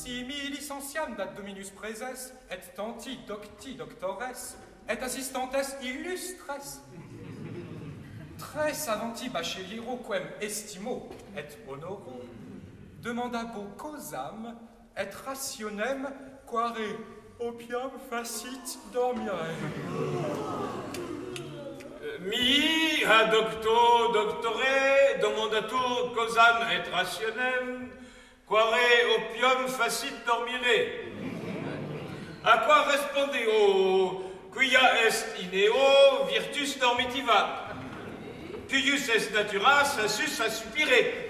mi licentiam dat dominus preses, et tanti docti doctores, et assistantes illustres. Très savanti bacheliero quem estimo et honoro, demandabo causam et rationem quare opium facit dormire. Mi a doctore demandatur causam et rationem quare opium facit dormire. A quoi respondeo quia est ineo virtus dormitiva, cuius est natura sensus assupire.